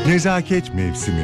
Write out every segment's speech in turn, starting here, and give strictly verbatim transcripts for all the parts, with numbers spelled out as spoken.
Nezaket mevsimi.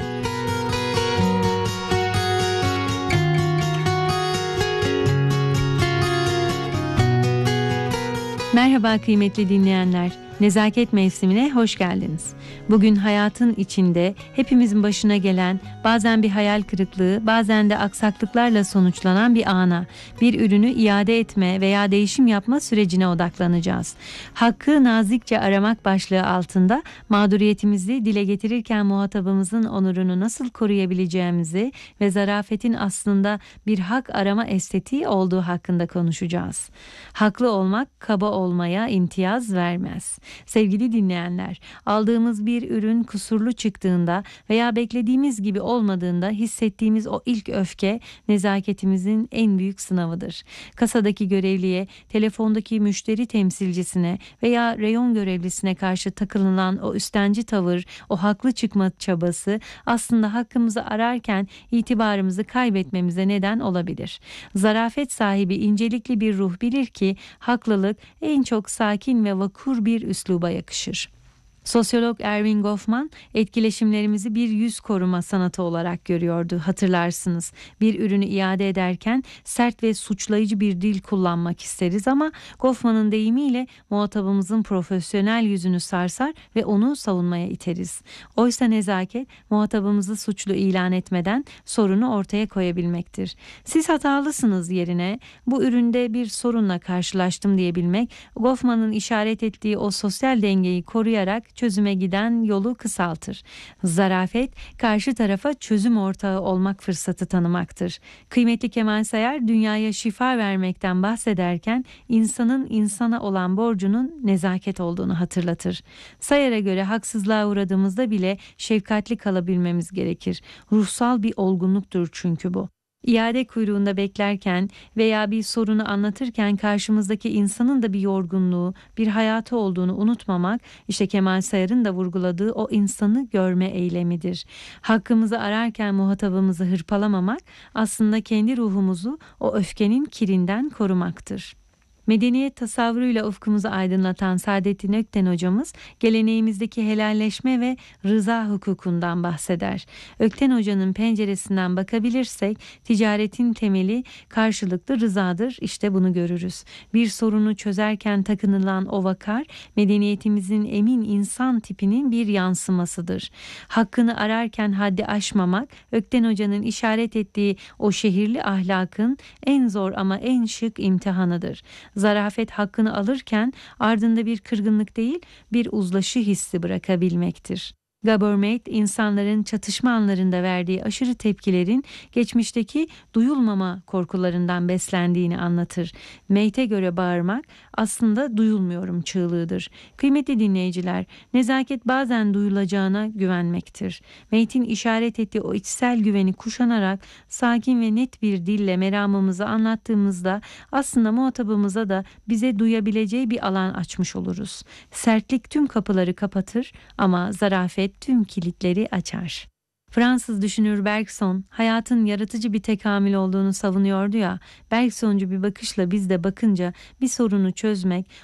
Merhaba kıymetli dinleyenler. Nezaket mevsimine hoş geldiniz. Bugün hayatın içinde hepimizin başına gelen, bazen bir hayal kırıklığı, bazen de aksaklıklarla sonuçlanan bir ana, bir ürünü iade etme veya değişim yapma sürecine odaklanacağız. Hakkı nazikçe aramak başlığı altında mağduriyetimizi dile getirirken muhatabımızın onurunu nasıl koruyabileceğimizi ve zarafetin aslında bir hak arama estetiği olduğu hakkında konuşacağız. Haklı olmak kaba olmaya imtiyaz vermez. Sevgili dinleyenler, aldığımız bir ürün kusurlu çıktığında veya beklediğimiz gibi olmadığında hissettiğimiz o ilk öfke nezaketimizin en büyük sınavıdır. Kasadaki görevliye, telefondaki müşteri temsilcisine veya reyon görevlisine karşı takınılan o üstenci tavır, o haklı çıkma çabası aslında hakkımızı ararken itibarımızı kaybetmemize neden olabilir. Zarafet sahibi incelikli bir ruh bilir ki haklılık en çok sakin ve vakur bir üsluba yakışır. Sosyolog Erving Goffman etkileşimlerimizi bir yüz koruma sanatı olarak görüyordu, hatırlarsınız. Bir ürünü iade ederken sert ve suçlayıcı bir dil kullanmak isteriz ama Goffman'ın deyimiyle muhatabımızın profesyonel yüzünü sarsar ve onu savunmaya iteriz. Oysa nezaket muhatabımızı suçlu ilan etmeden sorunu ortaya koyabilmektir. Siz hatalısınız yerine bu üründe bir sorunla karşılaştım diyebilmek, Goffman'ın işaret ettiği o sosyal dengeyi koruyarak çözüme giden yolu kısaltır. Zarafet, karşı tarafa çözüm ortağı olmak fırsatı tanımaktır. Kıymetli Kemal Sayar, dünyaya şifa vermekten bahsederken insanın insana olan borcunun nezaket olduğunu hatırlatır. Sayar'a göre haksızlığa uğradığımızda bile şefkatli kalabilmemiz gerekir. Ruhsal bir olgunluktur çünkü bu. İade kuyruğunda beklerken veya bir sorunu anlatırken karşımızdaki insanın da bir yorgunluğu, bir hayatı olduğunu unutmamak, işte Kemal Sayar'ın da vurguladığı o insanı görme eylemidir. Hakkımızı ararken muhatabımızı hırpalamamak, aslında kendi ruhumuzu o öfkenin kirinden korumaktır. Medeniyet tasavvuruyla ufkumuzu aydınlatan Saadettin Ökten hocamız geleneğimizdeki helalleşme ve rıza hukukundan bahseder. Ökten hocanın penceresinden bakabilirsek ticaretin temeli karşılıklı rızadır. İşte bunu görürüz. Bir sorunu çözerken takınılan o vakar medeniyetimizin emin insan tipinin bir yansımasıdır. Hakkını ararken haddi aşmamak Ökten hocanın işaret ettiği o şehirli ahlakın en zor ama en şık imtihanıdır. Zarafet hakkını alırken ardında bir kırgınlık değil, bir uzlaşı hissi bırakabilmektir. Gabor Mate, insanların çatışma anlarında verdiği aşırı tepkilerin geçmişteki duyulmama korkularından beslendiğini anlatır. Mate'e göre bağırmak aslında duyulmuyorum çığlığıdır. Kıymetli dinleyiciler, nezaket bazen duyulacağına güvenmektir. Mate'in işaret ettiği o içsel güveni kuşanarak sakin ve net bir dille meramımızı anlattığımızda aslında muhatabımıza da bize duyabileceği bir alan açmış oluruz. Sertlik tüm kapıları kapatır ama zarafet tüm kilitleri açar. Fransız düşünür Bergson, hayatın yaratıcı bir tekamül olduğunu savunuyordu ya, Bergsoncu bir bakışla biz de bakınca bir sorunu çözmek,